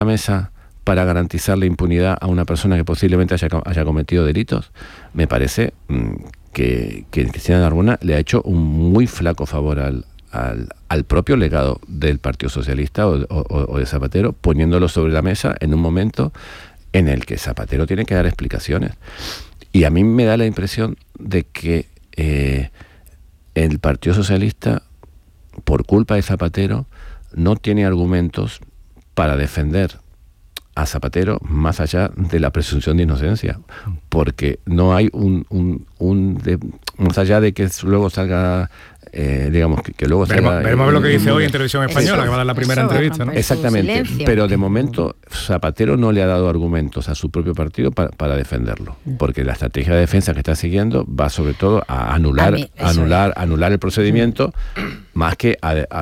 la mesa para garantizar la impunidad a una persona que posiblemente haya cometido delitos, me parece que Cristina Narbona le ha hecho un muy flaco favor al propio legado del Partido Socialista o de Zapatero, poniéndolo sobre la mesa en un momento en el que Zapatero tiene que dar explicaciones. Y a mí me da la impresión de que el Partido Socialista, por culpa de Zapatero, no tiene argumentos para defender a Zapatero más allá de la presunción de inocencia, porque no hay más allá de que luego salga digamos que luego veremos lo que dice hoy en Televisión Española, que va a dar la primera entrevista, ¿no? Exactamente, pero de momento Zapatero no le ha dado argumentos a su propio partido para defenderlo, porque la estrategia de defensa que está siguiendo va sobre todo a anular el procedimiento más que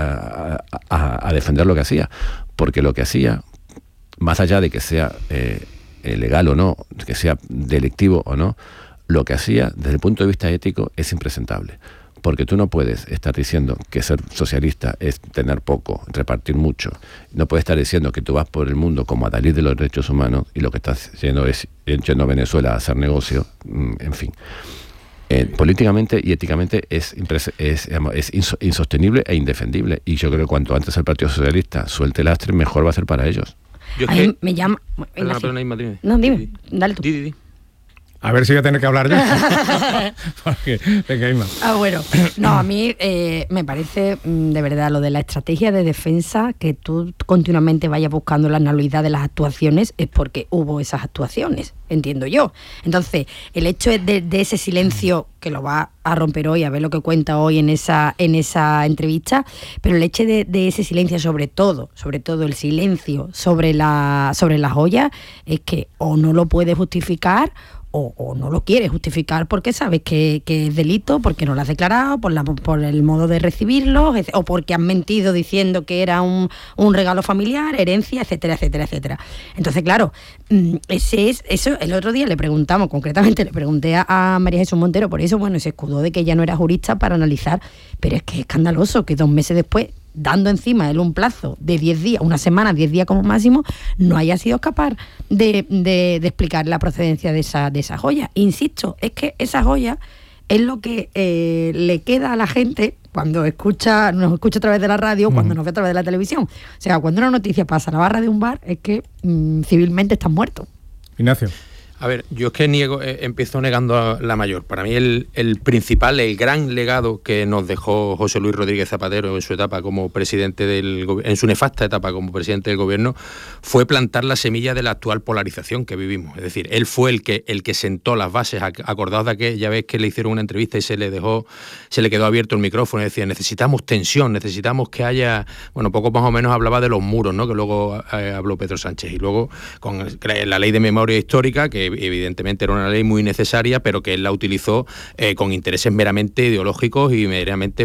a defender lo que hacía, porque lo que hacía, más allá de que sea legal o no, que sea delictivo o no, lo que hacía desde el punto de vista ético es impresentable. Porque tú no puedes estar diciendo que ser socialista es tener poco, repartir mucho. No puedes estar diciendo que tú vas por el mundo como adalid de los derechos humanos y lo que estás haciendo es yendo a Venezuela a hacer negocio, en fin. Políticamente y éticamente es insostenible e indefendible. Y yo creo que cuanto antes el Partido Socialista suelte lastre, mejor va a ser para ellos. Yo es que... me llama... Perdona, Inma, dime. No, dime, dale tú. Di. A ver si voy a tener que hablar ya. Porque, venga, Inma. Bueno, no, a mí me parece de verdad lo de la estrategia de defensa, que tú continuamente vayas buscando la nulidad de las actuaciones, es porque hubo esas actuaciones, entiendo yo. Entonces, el hecho de ese silencio, que lo va a romper hoy, a ver lo que cuenta hoy en esa entrevista, pero el hecho de ese silencio, sobre todo el silencio sobre la joya, es que o no lo puede justificar o no lo quiere justificar porque sabes que es delito, porque no lo has declarado, por el modo de recibirlo, o porque has mentido diciendo que era un regalo familiar, herencia, etcétera, etcétera, etcétera. Entonces, claro, eso. El otro día le pregunté a María Jesús Montero, por eso, se escudó de que ella no era jurista para analizar, pero es que es escandaloso que 2 meses después, dando encima de él un plazo de 10 días, una semana, 10 días como máximo, no haya sido capaz de explicar la procedencia de esa joya. Insisto, es que esa joya es lo que le queda a la gente cuando nos escucha a través de la radio, cuando nos ve a través de la televisión. O sea, cuando una noticia pasa a la barra de un bar, es que civilmente están muertos. Ignacio. A ver, yo es que empiezo negando la mayor. Para mí el principal, el gran legado que nos dejó José Luis Rodríguez Zapatero en su etapa como presidente en su nefasta etapa como presidente del gobierno, fue plantar la semilla de la actual polarización que vivimos. Es decir, él fue el que sentó las bases. Acordaos de aquella vez que le hicieron una entrevista y se le quedó abierto el micrófono y decía, necesitamos tensión, necesitamos que haya, poco más o menos hablaba de los muros, ¿no? Que luego habló Pedro Sánchez. Y luego con la ley de memoria histórica, que evidentemente era una ley muy necesaria, pero que él la utilizó con intereses meramente ideológicos y meramente,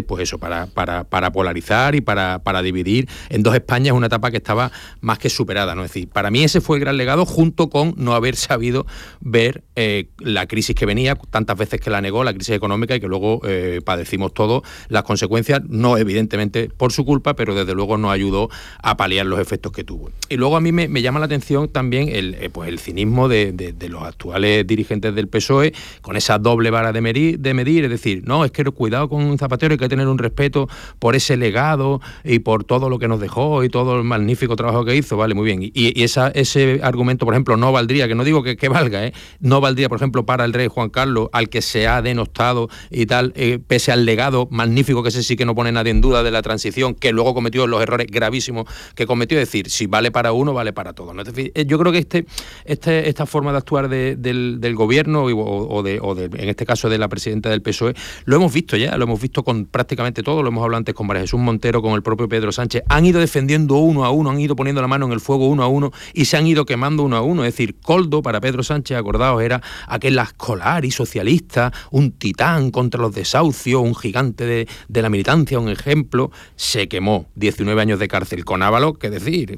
para polarizar y para dividir en dos Españas, una etapa que estaba más que superada, ¿no? Es decir, para mí ese fue el gran legado, junto con no haber sabido ver la crisis que venía, tantas veces que la negó, la crisis económica, y que luego padecimos todos las consecuencias, no evidentemente por su culpa, pero desde luego no ayudó a paliar los efectos que tuvo. Y luego a mí me llama la atención también el cinismo de los actuales dirigentes del PSOE, con esa doble vara de medir, es decir, no, es que cuidado con Zapatero, hay que tener un respeto por ese legado y por todo lo que nos dejó y todo el magnífico trabajo que hizo, vale, muy bien, y ese argumento, por ejemplo, no valdría, que no digo que valga, no valdría, por ejemplo, para el rey Juan Carlos, al que se ha denostado y tal, pese al legado magnífico, que ese sí que no pone nadie en duda, de la transición, que luego cometió los errores gravísimos que cometió, es decir, si vale para uno, vale para todos, ¿no? Es decir, yo creo que esta forma de actuar del gobierno o en este caso de la presidenta del PSOE, lo hemos visto con prácticamente todo, lo hemos hablado antes con María Jesús Montero, con el propio Pedro Sánchez, han ido defendiendo uno a uno, han ido poniendo la mano en el fuego uno a uno y se han ido quemando uno a uno. Es decir, Koldo para Pedro Sánchez, acordaos, era aquel escolar y socialista, un titán contra los desahucios, un gigante de la militancia, un ejemplo. Se quemó, 19 años de cárcel. Con Ábalos, qué decir,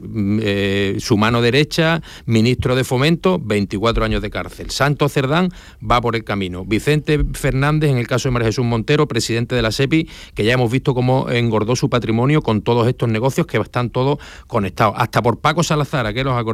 su mano derecha, ministro de Fomento, 24 años de cárcel. Santos Cerdán va por el camino. Vicente Fernández, en el caso de María Jesús Montero, presidente de la SEPI, que ya hemos visto cómo engordó su patrimonio con todos estos negocios que están todos conectados. Hasta por Paco Salazar, ¿a qué los acordáis?